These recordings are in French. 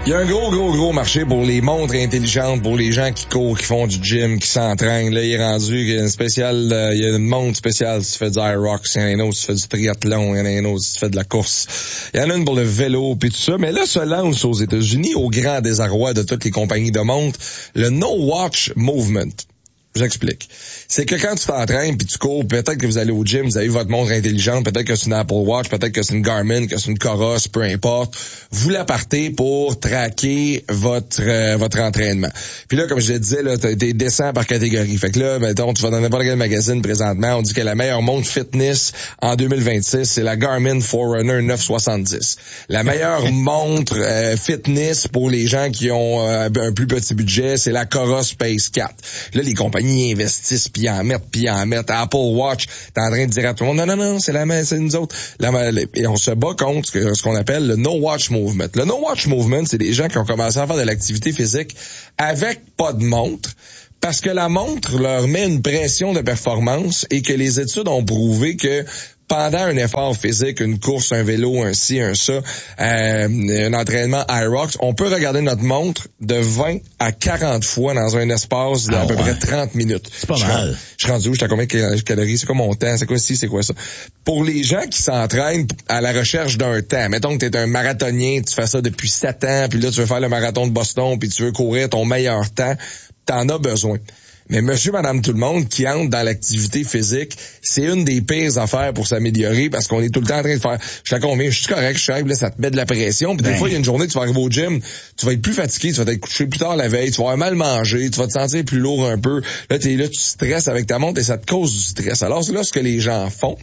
Il y a un gros marché pour les montres intelligentes, pour les gens qui courent, qui font du gym, qui s'entraînent. Là, il est rendu qu'il y a une spéciale, il y a une montre spéciale si tu fais du Aerox, il y en a une autre si tu fais du triathlon, il y en a une autre si tu fais de la course. Il y en a une pour le vélo puis tout ça. Mais là, se lance aux États-Unis, au grand désarroi de toutes les compagnies de montres, le No Watch Movement. J'explique. C'est que quand tu t'entraînes puis tu cours, peut-être que vous allez au gym, vous avez votre montre intelligente, peut-être que c'est une Apple Watch, peut-être que c'est une Garmin, que c'est une Coros, peu importe. Vous la partez pour traquer votre entraînement. Puis là, comme je le disais, là, t'es descend par catégorie. Fait que là, mettons, tu vas dans n'importe quel magazine présentement, on dit que la meilleure montre fitness en 2026, c'est la Garmin Forerunner 970. La meilleure montre fitness pour les gens qui ont un plus petit budget, c'est la Coros Space 4. Là, les compagnies investissent puis en mettent. Apple Watch, t'es en train de dire à tout le monde, non, c'est nous autres. Et on se bat contre ce qu'on appelle le No Watch Movement. Le No Watch Movement, c'est des gens qui ont commencé à faire de l'activité physique avec pas de montre, parce que la montre leur met une pression de performance et que les études ont prouvé que pendant un effort physique, une course, un vélo, un ci, un ça, un entraînement Aerox, on peut regarder notre montre de 20 à 40 fois dans un espace d'à peu près 30 minutes. C'est pas mal. Je suis rendu où? J'étais à combien de calories? C'est quoi mon temps? C'est quoi ci? C'est quoi ça? Pour les gens qui s'entraînent à la recherche d'un temps, mettons que t'es un marathonien, tu fais ça depuis 7 ans, puis là tu veux faire le marathon de Boston, puis tu veux courir ton meilleur temps, t'en as besoin. Mais monsieur, madame, tout le monde qui entre dans l'activité physique, c'est une des pires affaires pour s'améliorer parce qu'on est tout le temps en train de faire, je te conviens, je suis correct, là, ça te met de la pression. Puis des fois, il y a une journée, tu vas arriver au gym, tu vas être plus fatigué, tu vas être couché plus tard la veille, tu vas avoir mal mangé, tu vas te sentir plus lourd un peu. Là, tu stresses avec ta montre et ça te cause du stress. Alors, là, ce que les gens font,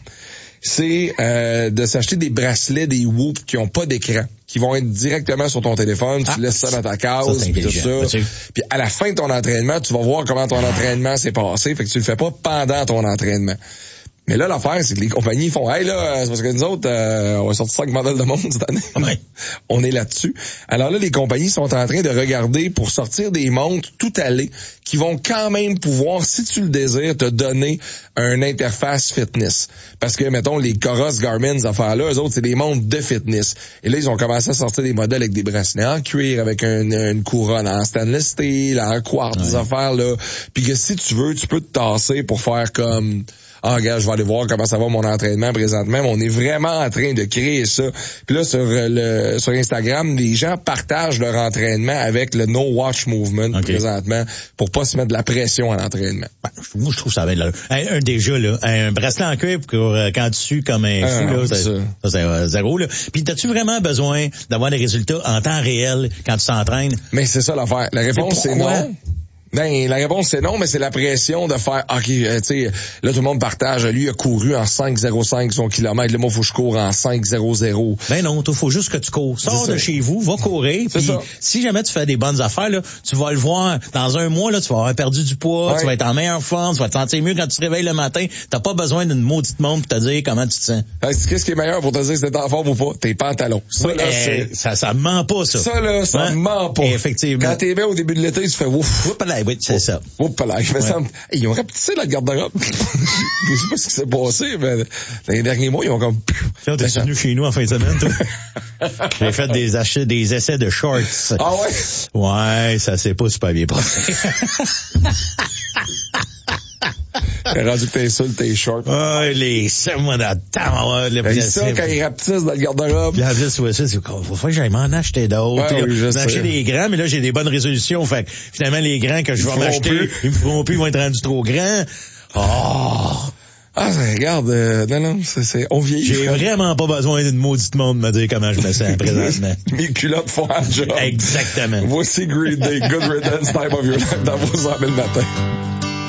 c'est de s'acheter des bracelets, des Whoop qui ont pas d'écran, qui vont être directement sur ton téléphone, tu laisses ça dans ta case, puis tout ça. Puis à la fin de ton entraînement, tu vas voir comment ton entraînement s'est passé, fait que tu le fais pas pendant ton entraînement. Mais là, l'affaire, c'est que les compagnies font, hey là, c'est parce que nous autres, on va sortir 5 modèles de montre cette année. Ouais. On est là-dessus. Alors là, les compagnies sont en train de regarder pour sortir des montres tout allées qui vont quand même pouvoir, si tu le désires, te donner un interface fitness. Parce que, mettons, les Coros, Garmin, ces affaires-là, eux autres, c'est des montres de fitness. Et là, ils ont commencé à sortir des modèles avec des bracelets en cuir, avec une couronne en stainless steel, en quartz, des affaires-là. Puis que si tu veux, tu peux te tasser pour faire comme... Ah, regarde, je vais aller voir comment ça va mon entraînement présentement. Mais on est vraiment en train de créer ça. Puis là, sur Instagram, les gens partagent leur entraînement avec le No Watch Movement présentement pour pas se mettre de la pression à l'entraînement. Ben, moi, je trouve ça va être là. Un bracelet en cuir pour quand tu sues comme un fou, là, c'est zéro, là. Puis, t'as-tu vraiment besoin d'avoir des résultats en temps réel quand tu t'entraînes? Mais c'est ça l'affaire. La réponse, c'est non. Ben, la réponse, c'est non, mais c'est la pression de faire, OK, tu sais, là, tout le monde partage. Lui, il a couru en 5,05 son kilomètre. Là, moi, faut que je cours en 5,00. Ben non, faut juste que tu cours. Sors de chez vous, va courir. Puis, si jamais tu fais des bonnes affaires, là, tu vas le voir. Dans un mois, là, tu vas avoir perdu du poids, tu vas être en meilleure forme, tu vas te sentir mieux quand tu te réveilles le matin. T'as pas besoin d'une maudite montre pour te dire comment tu te sens. Qu'est-ce qui est meilleur pour te dire si t'es en forme ou pas? Tes pantalons. Ça, oui, là, ça ment pas, ça. Ça, là, ça ment pas. Effectivement. Quand t'es bien au début de l'été, tu fais ouf. Oui, c'est ça. Ils ont rapetissé la garde-robe. Je sais pas ce qui s'est passé, mais dans les derniers mois, ils ont comme... Tiens, t'es venu chez nous en fin de semaine, toi? J'ai fait des essais de shorts. Ah ouais? Ouais, ça s'est pas super bien passé. J'ai rendu que t'insultes tes shorts. Ah, les sermons dans le temps. Ça, quand ils rapetissent dans le garde-robe. Puis en plus, faut que j'aille m'en acheter d'autres. Ouais, oui, j'ai acheté des grands, mais là, j'ai des bonnes résolutions. Fait que, finalement, les grands que je vais m'acheter, ils me feront plus, ils vont être rendus trop grands. Oh! Ah, regarde, non, on vieillit. J'ai vraiment pas besoin d'une maudite montre de me dire comment je me sens présentement. Mes culottes font un job. Exactement. Voici Green Day, Good Riddance, Time of Your Life dans vos 100 000 matin.